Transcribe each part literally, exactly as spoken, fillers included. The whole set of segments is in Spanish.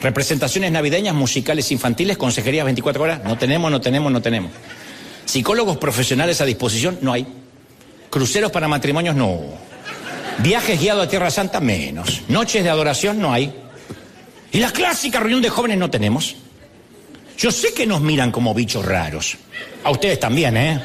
Representaciones navideñas, musicales, infantiles, consejerías veinticuatro horas, no tenemos, no tenemos, no tenemos. Psicólogos profesionales a disposición, no hay. Cruceros para matrimonios, no. Viajes guiados a Tierra Santa, menos. Noches de adoración, no hay. Y la clásica reunión de jóvenes no tenemos. Yo sé que nos miran como bichos raros. A ustedes también, ¿eh?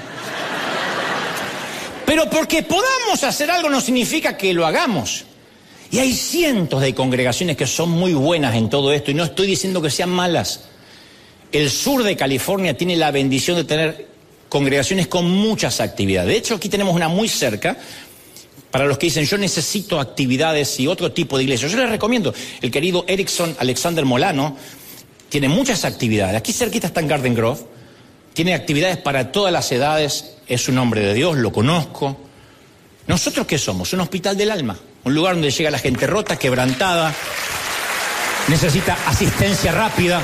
Pero porque podamos hacer algo no significa que lo hagamos. Y hay cientos de congregaciones que son muy buenas en todo esto, y no estoy diciendo que sean malas. El sur de California tiene la bendición de tener congregaciones con muchas actividades. De hecho, aquí tenemos una muy cerca, para los que dicen, yo necesito actividades y otro tipo de iglesia. Yo les recomiendo, el querido Erickson Alexander Molano tiene muchas actividades. Aquí cerquita está en Garden Grove, tiene actividades para todas las edades, es un hombre de Dios, lo conozco. ¿Nosotros qué somos? Un hospital del alma, un lugar donde llega la gente rota, quebrantada, necesita asistencia rápida.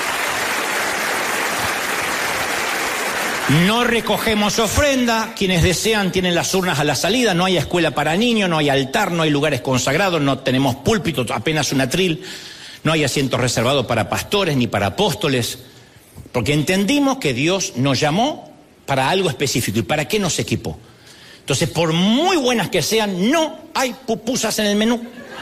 No recogemos ofrenda, quienes desean tienen las urnas a la salida, no hay escuela para niños, no hay altar, no hay lugares consagrados, no tenemos púlpitos, apenas un atril, no hay asientos reservados para pastores ni para apóstoles, porque entendimos que Dios nos llamó para algo específico. ¿Y para qué nos equipó? Entonces, por muy buenas que sean, no hay pupusas en el menú.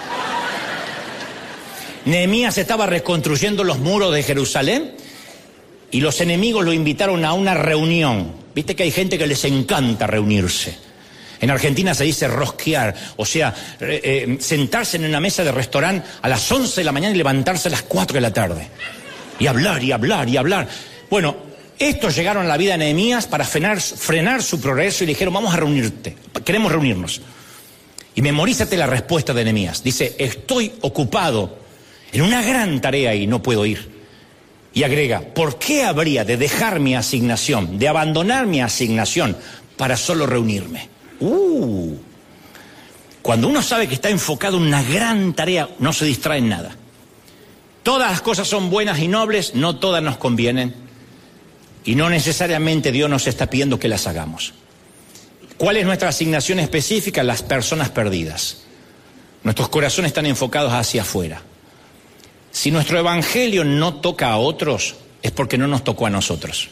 Nehemías estaba reconstruyendo los muros de Jerusalén y los enemigos lo invitaron a una reunión. Viste que hay gente que les encanta reunirse. En Argentina se dice rosquear, o sea, eh, eh, sentarse en una mesa de restaurante a las once de la mañana y levantarse a las cuatro de la tarde. Y hablar, y hablar, y hablar. Bueno, estos llegaron a la vida de Nehemías para frenar, frenar su progreso y le dijeron, vamos a reunirte, queremos reunirnos. Y memorízate la respuesta de Nehemías. Dice, estoy ocupado en una gran tarea y no puedo ir. Y agrega, ¿por qué habría de dejar mi asignación, de abandonar mi asignación para solo reunirme? Uh, cuando uno sabe que está enfocado en una gran tarea, no se distrae en nada. Todas las cosas son buenas y nobles, no todas nos convienen. Y no necesariamente Dios nos está pidiendo que las hagamos. ¿Cuál es nuestra asignación específica? Las personas perdidas. Nuestros corazones están enfocados hacia afuera. Si nuestro evangelio no toca a otros, es porque no nos tocó a nosotros.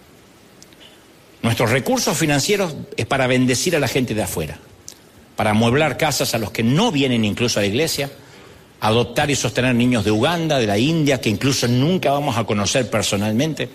Nuestros recursos financieros es para bendecir a la gente de afuera, para amueblar casas a los que no vienen incluso a la iglesia, adoptar y sostener niños de Uganda, de la India, que incluso nunca vamos a conocer personalmente,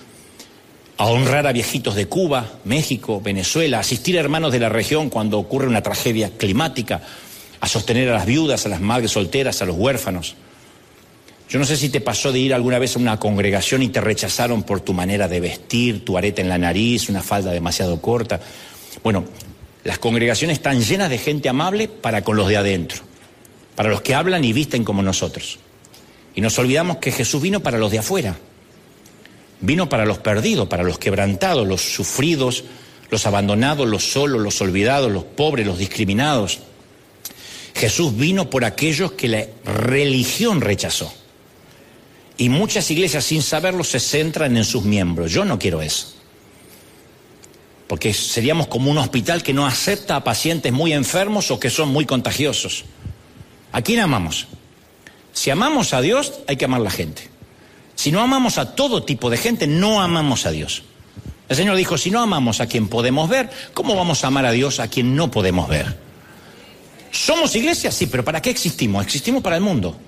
a honrar a viejitos de Cuba, México, Venezuela, asistir a hermanos de la región cuando ocurre una tragedia climática, a sostener a las viudas, a las madres solteras, a los huérfanos. Yo no sé si te pasó de ir alguna vez a una congregación y te rechazaron por tu manera de vestir, tu areta en la nariz, una falda demasiado corta. Bueno, las congregaciones están llenas de gente amable para con los de adentro, para los que hablan y visten como nosotros. Y nos olvidamos que Jesús vino para los de afuera. Vino para los perdidos, para los quebrantados, los sufridos, los abandonados, los solos, los olvidados, los pobres, los discriminados. Jesús vino por aquellos que la religión rechazó. Y muchas iglesias, sin saberlo, se centran en sus miembros. Yo no quiero eso. Porque seríamos como un hospital que no acepta a pacientes muy enfermos o que son muy contagiosos. ¿A quién amamos? Si amamos a Dios, hay que amar a la gente. Si no amamos a todo tipo de gente, no amamos a Dios. El Señor dijo, si no amamos a quien podemos ver, ¿cómo vamos a amar a Dios a quien no podemos ver? ¿Somos iglesia? Sí, pero ¿para qué existimos? Existimos para el mundo.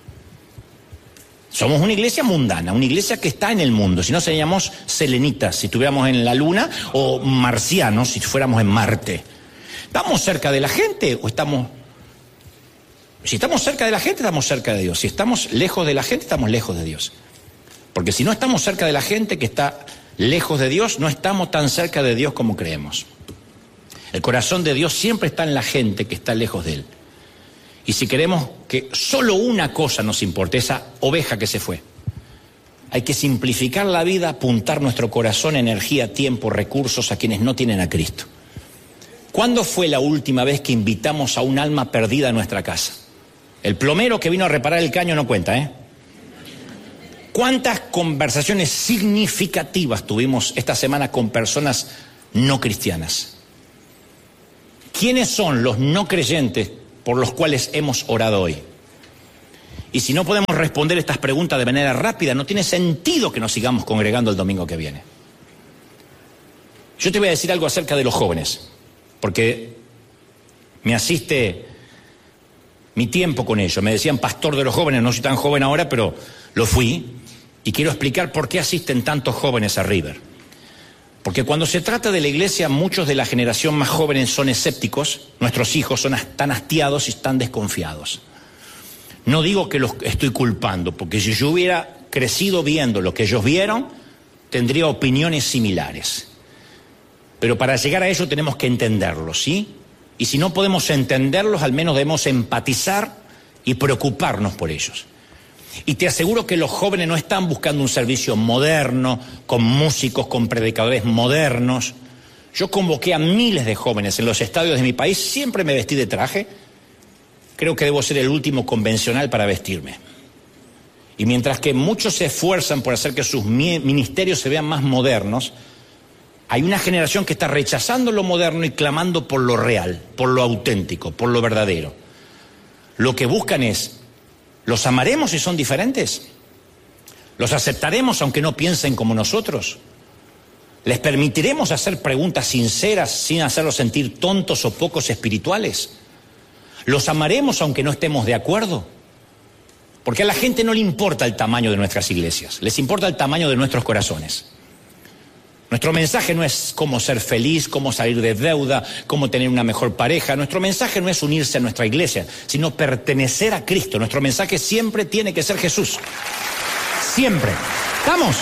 Somos una iglesia mundana, una iglesia que está en el mundo. Si no, seríamos selenitas, si estuviéramos en la luna, o marcianos, si fuéramos en Marte. ¿Estamos cerca de la gente o estamos...? Si estamos cerca de la gente, estamos cerca de Dios. Si estamos lejos de la gente, estamos lejos de Dios. Porque si no estamos cerca de la gente que está lejos de Dios, no estamos tan cerca de Dios como creemos. El corazón de Dios siempre está en la gente que está lejos de Él. Y si queremos que solo una cosa nos importe, esa oveja que se fue, hay que simplificar la vida, apuntar nuestro corazón, energía, tiempo, recursos a quienes no tienen a Cristo. ¿Cuándo fue la última vez que invitamos a un alma perdida a nuestra casa? El plomero que vino a reparar el caño no cuenta, ¿eh? ¿Cuántas conversaciones significativas tuvimos esta semana con personas no cristianas? ¿Quiénes son los no creyentes por los cuales hemos orado hoy? Y si no podemos responder estas preguntas de manera rápida, no tiene sentido que nos sigamos congregando el domingo que viene. Yo te voy a decir algo acerca de los jóvenes, porque me asiste mi tiempo con ellos. Me decían pastor de los jóvenes, no soy tan joven ahora, pero lo fui. Y quiero explicar por qué asisten tantos jóvenes a River. Porque cuando se trata de la iglesia, muchos de la generación más joven son escépticos. Nuestros hijos son tan hastiados y están desconfiados. No digo que los estoy culpando, porque si yo hubiera crecido viendo lo que ellos vieron, tendría opiniones similares. Pero para llegar a ello tenemos que entenderlos, ¿sí? Y si no podemos entenderlos, al menos debemos empatizar y preocuparnos por ellos. Y te aseguro que los jóvenes no están buscando un servicio moderno, con músicos, con predicadores modernos. Yo convoqué a miles de jóvenes en los estadios de mi país, siempre me vestí de traje. Creo que debo ser el último convencional para vestirme. Y mientras que muchos se esfuerzan por hacer que sus ministerios se vean más modernos, hay una generación que está rechazando lo moderno y clamando por lo real, por lo auténtico, por lo verdadero. Lo que buscan es, ¿los amaremos si son diferentes? ¿Los aceptaremos aunque no piensen como nosotros? ¿Les permitiremos hacer preguntas sinceras sin hacerlos sentir tontos o pocos espirituales? ¿Los amaremos aunque no estemos de acuerdo? Porque a la gente no le importa el tamaño de nuestras iglesias, les importa el tamaño de nuestros corazones. Nuestro mensaje no es cómo ser feliz, cómo salir de deuda, cómo tener una mejor pareja. Nuestro mensaje no es unirse a nuestra iglesia, sino pertenecer a Cristo. Nuestro mensaje siempre tiene que ser Jesús. Siempre. ¿Estamos?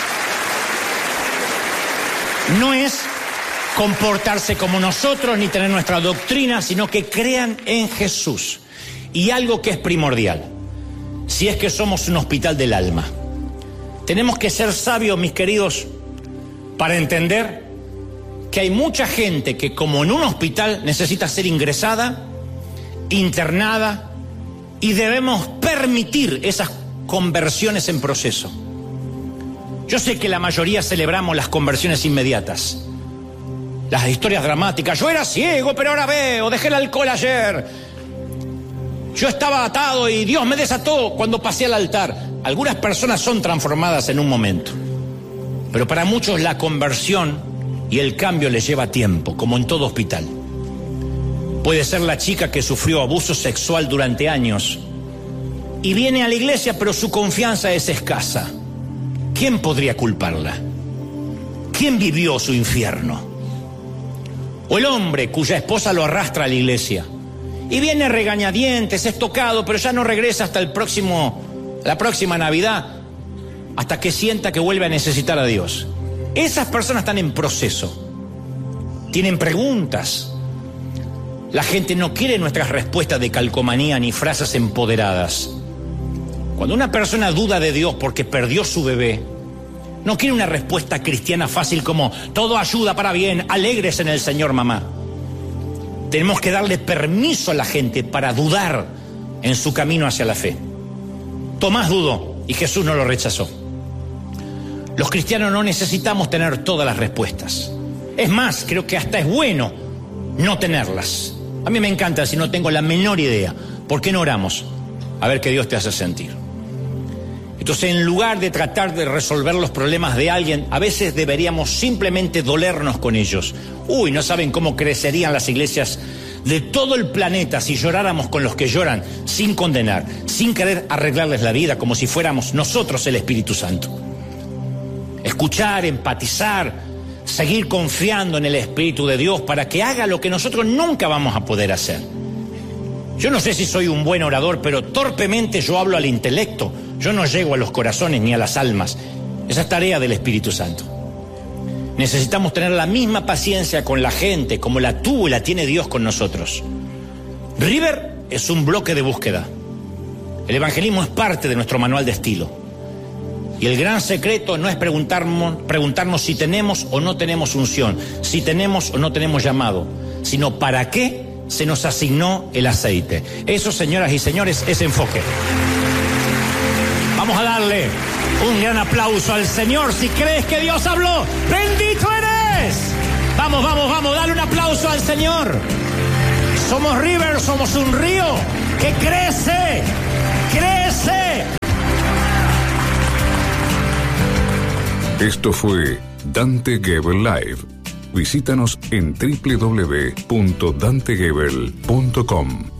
No es comportarse como nosotros ni tener nuestra doctrina, sino que crean en Jesús. Y algo que es primordial, si es que somos un hospital del alma. Tenemos que ser sabios, mis queridos, para entender que hay mucha gente que, como en un hospital, necesita ser ingresada, internada, y debemos permitir esas conversiones en proceso. Yo sé que la mayoría celebramos las conversiones inmediatas, las historias dramáticas. Yo era ciego, pero ahora veo, dejé el alcohol ayer. Yo estaba atado y Dios me desató cuando pasé al altar. Algunas personas son transformadas en un momento. Pero para muchos la conversión y el cambio les lleva tiempo, como en todo hospital. Puede ser la chica que sufrió abuso sexual durante años y viene a la iglesia, pero su confianza es escasa. ¿Quién podría culparla? ¿Quién vivió su infierno? O el hombre cuya esposa lo arrastra a la iglesia y viene regañadientes, es tocado, pero ya no regresa hasta el próximo, la próxima Navidad, hasta que sienta que vuelve a necesitar a Dios. Esas personas están en proceso, tienen preguntas. La gente no quiere nuestras respuestas de calcomanía ni frases empoderadas. Cuando una persona duda de Dios porque perdió su bebé, no quiere una respuesta cristiana fácil como todo ayuda para bien, alegres en el Señor, mamá. Tenemos que darle permiso a la gente para dudar en su camino hacia la fe. Tomás dudó y Jesús no lo rechazó. Los cristianos no necesitamos tener todas las respuestas. Es más, creo que hasta es bueno no tenerlas. A mí me encanta si no tengo la menor idea. ¿Por qué no oramos? A ver qué Dios te hace sentir. Entonces, en lugar de tratar de resolver los problemas de alguien, a veces deberíamos simplemente dolernos con ellos. Uy, no saben cómo crecerían las iglesias de todo el planeta si lloráramos con los que lloran, sin condenar, sin querer arreglarles la vida, como si fuéramos nosotros el Espíritu Santo. Escuchar, empatizar, seguir confiando en el Espíritu de Dios para que haga lo que nosotros nunca vamos a poder hacer. Yo no sé si soy un buen orador, pero torpemente yo hablo al intelecto. Yo no llego a los corazones ni a las almas. Esa es tarea del Espíritu Santo. Necesitamos tener la misma paciencia con la gente como la tuvo y la tiene Dios con nosotros. River es un bloque de búsqueda. El evangelismo es parte de nuestro manual de estilo. Y el gran secreto no es preguntarnos, preguntarnos si tenemos o no tenemos unción, si tenemos o no tenemos llamado, sino para qué se nos asignó el aceite. Eso, señoras y señores, es enfoque. Vamos a darle un gran aplauso al Señor si crees que Dios habló. ¡Bendito eres! Vamos, vamos, vamos, dale un aplauso al Señor. Somos River, somos un río que crece crece. Esto fue Dante Gebel Live. Visítanos en doble u doble u doble u punto dante gebel punto com.